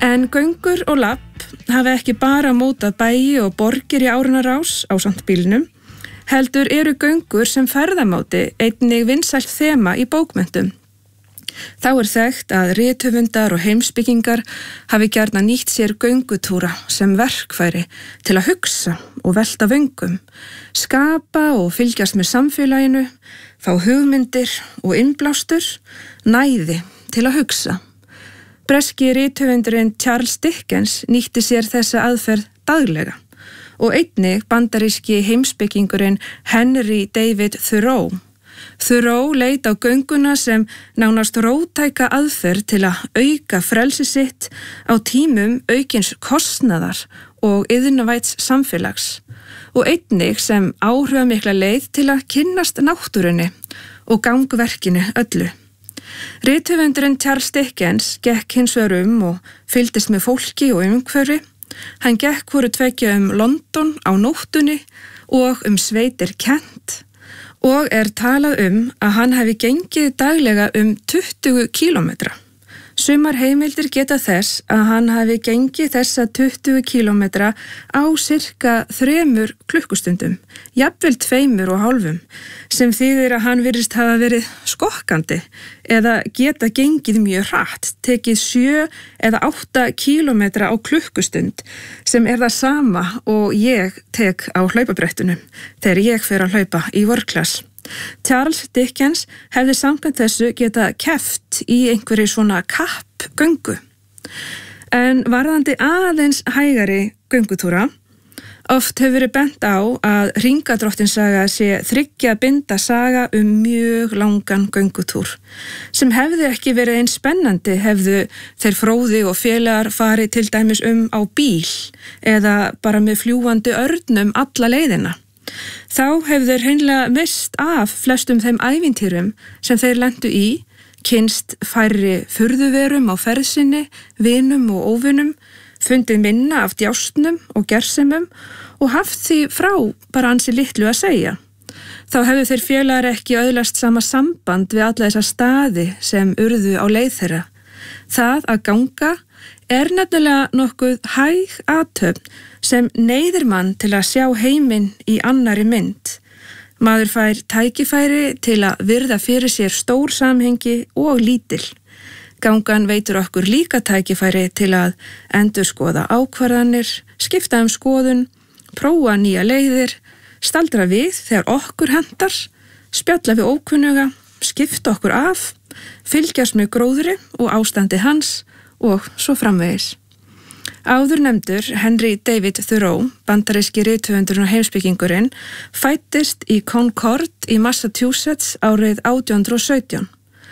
En göngur og lapp hafa ekki bara mótað bæi og borgir í árinnar rás ásamt bílnum, heldur eru göngur sem ferðamáti einnig vinsælt þema í bókmenntum. Þá þekkt að rithöfundar og heimspekingar hafi gjarnan nýtt sér göngutúra sem verkfæri til að hugsa og velta vöngum, skapa og fylgjast með samfélaginu, fá hugmyndir og innblástur, næði til að hugsa. Breski rithöfundurinn Charles Dickens nýtti sér þessa aðferð daglega og einnig bandaríski heimspekingurinn Henry David Thoreau. Thoreau leit á gönguna sem nánast róttæka aðferð til að auka frelsi sitt á tímum aukins kostnaðar og iðnavæts samfélags og einnig sem áhrifamikla leið til að kynnast náttúrunni og gangverkinu öllu. Rithöfundurinn Charles Dickens gekk hins vegar og fylgdist með fólki og umhverfi. Hann gekk hvoru tveggja London á nóttunni og sveitir Kent og talað að hann hafi gengið daglega 20 kílómetra. Sumar heimildir geta þess að hann hafi gengið þessa 20 kílómetra á sirka 3 klukkustundum, jafnvel 2,5, sem þýðir að hann virðist hafa verið skokkandi eða geta gengið mjög hratt, tekið 7 eða 8 kílómetra á klukkustund, sem það sama og ég tek á hlaupabrettunum þegar ég fer að hlaupa í work-class. Charles Dickens hefði samkvæmt þessu geta keppt í einhverju svona kappgöngu. En varðandi aðeins hægari göngutúra, oft hefur verið bent á að Hringadróttinsaga sé 3 binda saga mjög langan göngutúr, sem hefði ekki verið eins spennandi hefðu þeir Fróði og félagar farið til dæmis á bíl eða bara með fljúgandi örnum alla leiðina. Þá hefðu þeir hreinlega mist af flestum þeim ævintýrum sem þeir lentu í, kynnst færri furðuverum á ferð sinni, vinum og óvinum, fundið minna af djástnum og gersemum og haft því frá bara ansi litlu að segja. Þá hefðu þeir félagar ekki öðlast sama samband við alla þessa staði sem urðu á leið þeirra. Það að ganga nefnilega nokkuð hæg athöfn sem neyðir mann til að sjá heiminn í annari mynd. Maður fær tækifæri til að virða fyrir sér stór samhengi og lítil. Gangan veitur okkur líka tækifæri til að endurskoða ákvarðanir, skipta skoðun, prófa nýja leiðir, staldra við þegar okkur hentar, spjalla við ókunnuga, skipta okkur af, fylgjast með gróðri og ástandi hans og svo framvegis. Áður nefndur Henry David Thoreau, bandaríski rithöfundurinn og heimspekingurinn, fæddist í Concord í Massachusetts árið 1817.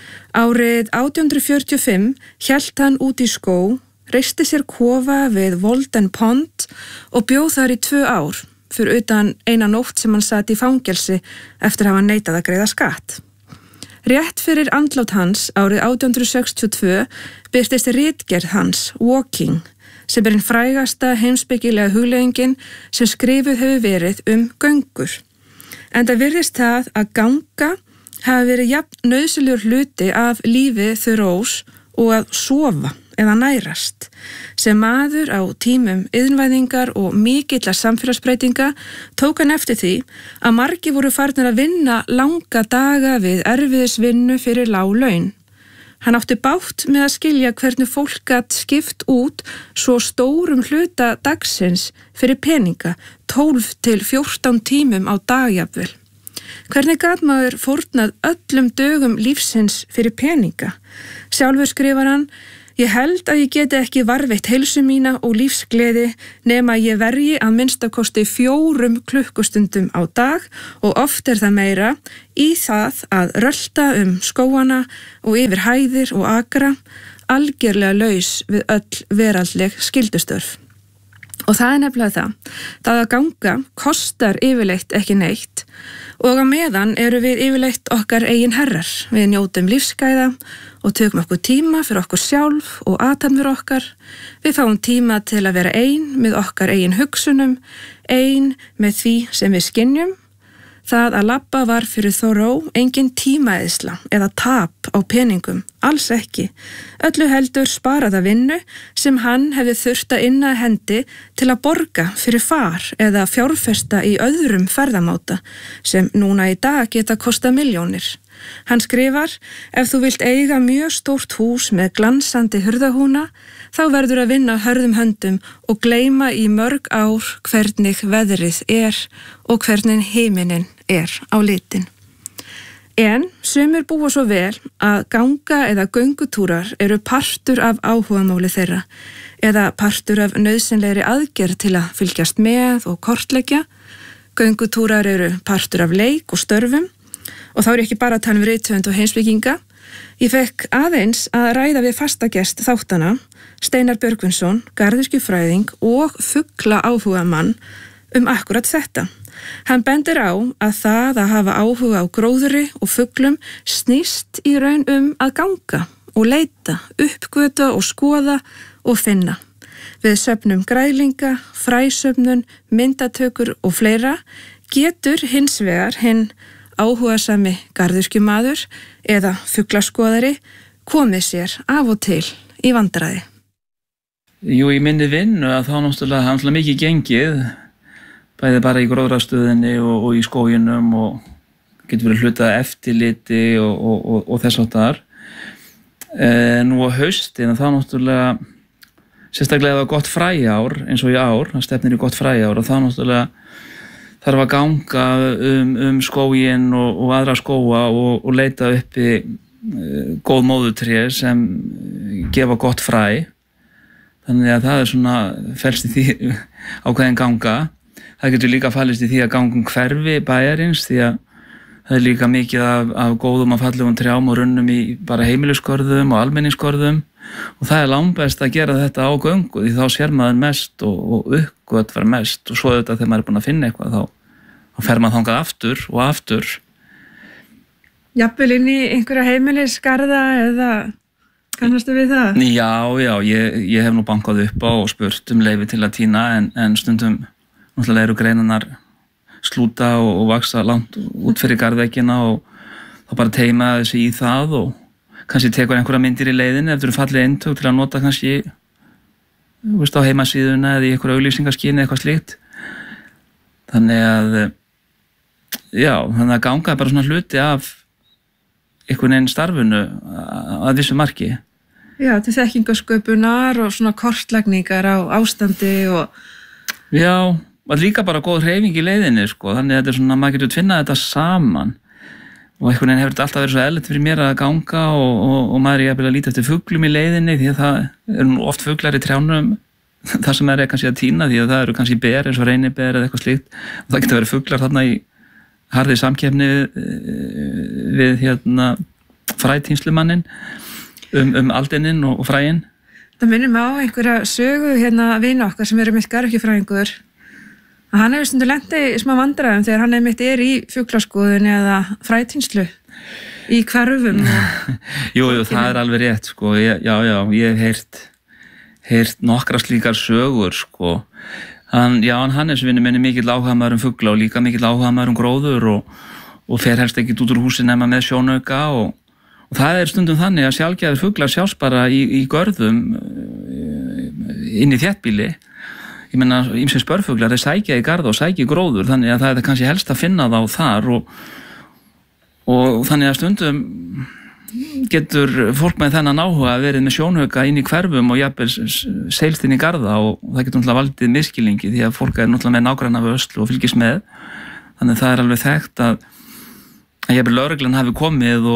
Árið 1845 hélt hann út í skóg, reisti sér kofa við Walden Pond og bjó þar í 2 ár, fyrir utan eina nótt sem hann sat í fangelsi eftir að hafa neitað að greiða skatt. Rétt fyrir andlát hans árið 1862 birtist ritgerð hans, Walking, sem hinn frægasta heimspekilega hugleiðingin sem skrifuð hefur verið göngur. En það virðist það að ganga hafi verið jafn nauðsynlegur hluti af lífi Thoreaus og að sofa eða nærast, sem maður á tímum iðnvæðingar og mikilla samfélagsbreytinga tók hann eftir því að margir voru farnir að vinna langa daga við erfiðisvinnu fyrir lág laun. Hann átti bágt með að skilja hvernig fólk gat skipt út svo stórum hluta dagsins fyrir peninga, 12 til 14 tímum á dagjafnvel. Hvernig gat maður fórnað öllum dögum lífsins fyrir peninga? Sjálfur skrifar hann: Ég held að ég geti ekki varveitt heilsu mína og lífsgleði nema ég verji að minnstakosti 4 klukkustundum á dag og oft það meira í það að rölta skóana og yfir hæðir og akra, algerlega laus við öll veraldleg skyldustörf. Og það nefnilega það að ganga kostar yfirleitt ekki neitt og á meðan eru við yfirleitt okkar eigin herrar. Við njótum lífsgæða og tökum okkur tíma fyrir okkur sjálf og athafnir okkar. Við fáum tíma til að vera ein með okkar eigin hugsunum, ein með því sem við skynjum. Það að labba var fyrir Thoreau engin tímaeðsla eða tap á peningum, alls ekki. Öllu heldur sparaða vinnu sem hann hefði þurft að inna hendi til að borga fyrir far eða fjárfesta í öðrum ferðamáta sem núna í dag geta kostað milljónir. Hann skrifar, ef þú vilt eiga mjög stórt hús með glansandi hurðahúna, þá verður að vinna hörðum höndum og gleyma í mörg ár hvernig veðrið og hvernig himinin á litin. En sumir búa svo vel að ganga eða göngutúrar eru partur af áhugamáli þeirra eða partur af nauðsynlegri aðgerð til að fylgjast með og kortleggja. Göngutúrar eru partur af leik og störfum. Og þá ekki bara að tala rithöfund og heimspekinga. Ég fekk aðeins að ræða við fastagest þáttana, Steinar Björgvinsson, garðyrkjufræðing og fugla áhugamann akkurat þetta. Hann bendir á að það að hafa áhuga á gróðri og fuglum snýst í raun að ganga og leita, uppgöta og skoða og finna. Við söfnum grælinga, fræsöfnun, myndatökur og fleira getur hins vegar hinn áhugasami garðyrkjumaður eða fuglaskoðari komið sér af og til í vandræði. Jú, í minni vinnu að þá náttúrulega mikið gengið, bæði bara í gróðrastöðinni og í skóginum og getur verið hlutað eftirliti og þess áttar. Nú á haustin þá náttúrulega, sérstaklega ef það gott fræár eins og í ár, það stefnir í gott fræár og þá náttúrulega þarf að ganga skóginn og aðra skóga og leita uppi góð móðutré sem gefa gott fræ. Þannig að það svona felst í því ákveðin ganga. Það getur líka falist í því að ganga hverfi bæjarins því að það er líka mikið af góðum og fallegum trjám og runnum í bara heimilisgörðum og almenningsgörðum og það er langbest að gera þetta á göngu því þá sér maður mest og uppgötvar mest og svo þetta þegar maður er búin að finna eitthvað þá fer maður þangað aftur og aftur. Jafnvel inn í einhverja heimilisgarða eða kannastu við það? Já, ég hef nú bankað upp á og spurt leyfi til að tína en stundum náttúrulega eru greinarnar slúta og vaksa langt út fyrir garðveggina og þá bara teima þessi í það og kannski tekur einhverja myndir í leiðinni eftir fallið eintök til að nota kannski á heimasíðuna eða í einhverja auglýsingaskíni eitthvað slíkt. Þannig að ganga er bara svona hluti af einhvern veginn starfinu að vissu marki. Já, til þekkingasköpunar og svona kortlagningar á ástandi og... Já, og líka bara góð hreyfing í leiðinni, sko. Þannig að þetta er svona, maður getur tvinnað þetta saman. Og einhvern veginn hefur þetta alltaf verið svo eðlilegt fyrir mér að ganga og maður er jafnvel að líta eftir fuglum í leiðinni því að það eru nú oft fuglar í trjánum þar sem er kannski að tína því að það eru kannski ber eins og reyniber eða eitthvað slíkt. Og það getur verið fuglar þarna í harði samkeppni við frætínslumannin aldininn og fræin. Það minnir mig á einhverja sögu vina okkar sem mitt garðyrkjufræðingur að hann hefur stundu lent í smá vandræðum þegar hann mitt í fuglaskoðun eða frætínslu í hverfum. Jú, það er alveg rétt, sko. Ég hef heyrt nokkra slíkar sögur, sko. Hannes-vinur minn mikill áhugamaður fugla og líka mikill áhugamaður gróður og fer helst ekki út úr húsi nema með sjónauka og það er stundum þannig að sjaldgæfir fuglar sjást bara í görðum inn í þéttbýli. Ég meina, ýmsir spörfuglar sækja í garða og sækja í gróður þannig að það er kannski helst að finna þá þar og þannig að stundum getur fólk með þennan áhuga verið með sjónauka inn í hverfum og jafnvel seilst inn í garða og það getur náttúrulega valdið misskilningi því að fólk er náttúrulega með nágranna vörslu og fylgist með. Þannig það er alveg þekkt að jafnvel lögreglan hafi komið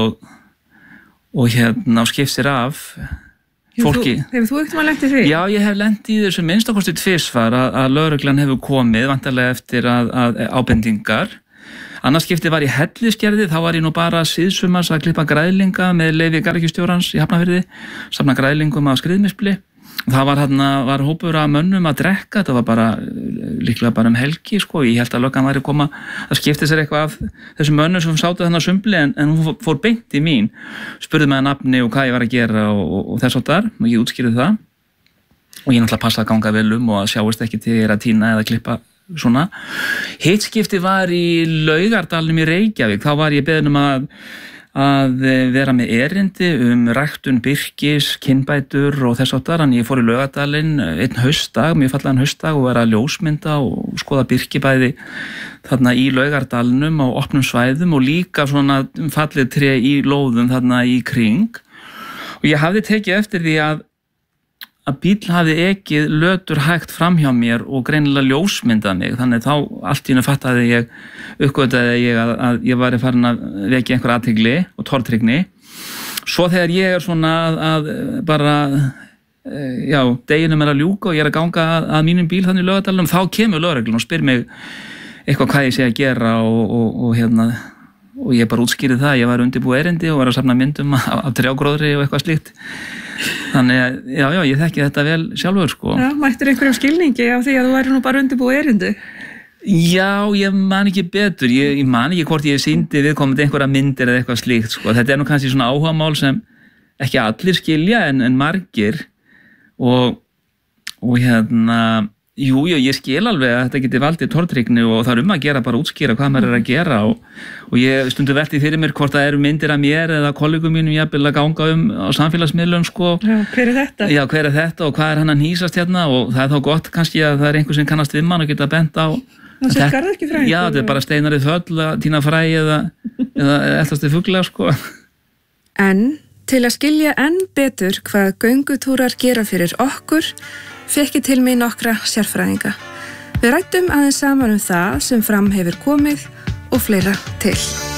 og skipt sér af fólki. Hefur þú ekkert lent í því? Já, ég hef lent í þessu minnstakosti tvisvar að lögreglan hefur komið vantarlega eftir að ábendingar. Annars skiptið var í Hellisgerði, þá var ég nú bara síðsumars að klippa græðlinga með leyfi garðyrkjustjórans í Hafnarfirði, safna græðlingum af skriðmispli. Það var hópur af mönnum að drekka, þetta var bara líklega bara helgi, sko. Ég held að löggan væri að koma að skipta sér eitthvað af þessum mönnum sem sátu þarna sumbli en hún fór beint í mín, spurði mig að nafni og hvað ég var að gera og þess áttar og ég útskýrði það og ég náttúrulega passa að ganga vel og að sjáist ekki til ég er að tína eða klippa svona. Hitt skipti var í Laugardalnum í Reykjavík, þá var ég beðinn að vera með erindi ræktun birkis, kynbætur og þess áttar, en ég fór í Laugardalinn einn haustdag, mjög fallegan haustdag og var að ljósmynda og skoða birkibæði þarna í Laugardalnum á opnum svæðum og líka svona fallið tré í lóðum þarna í kring. Og ég hafði tekið eftir því að bíll hafði ekið lötur hægt framhjá mér og greinilega ljósmyndað mig, þannig þá allt í einu fattaði ég, uppgötaði ég að ég væri farin að vekja einhver athygli og tortryggni. Svo þegar ég er svona að bara, deginum er að ljúka og ég er að ganga að mínum bíl þannig í Laugardalnum, þá kemur lögreglan og spyr mig eitthvað hvað ég sé að gera og ég bara útskýrði það, ég var undirbúið erindi og var að safna myndum af trjágróðri og eitthvað slíkt. Þannig að, ég þekki þetta vel sjálfur, sko. Já, mættir einhverjum skilningi á því að þú væri nú bara undirbúið erindi? Já, ég man ekki betur. Ég man ekki hvort ég sýndi viðkomandi einhverja myndir eða eitthvað slíkt, sko. Þetta nú kannski svona áhugamál sem ekki allir skilja en margir og jú, ég skil alveg að þetta geti valdið tortryggni og það er að gera bara útskýra hvað maður er að gera og ég stundum velti fyrir mér hvort það eru myndir af mér eða kollegum mínum jafnvel að ganga á samfélagsmiðlum, sko. Já, hver er þetta? Já, hver er þetta og hvað er hann að hnýsast hérna og það er þá gott kannski að það er einhver sem kannast við mann og geta bent á. Það sé garðirkjufræ? Já, þetta er bara steinarið þöll að týna fræ eða eldast fugla, sko. En til að skilja enn betur hvað göngutúrar gera fyrir okkur fékk ég til mig nokkra sérfræðinga. Við ræddum aðeins saman það sem fram hefur komið og fleira til.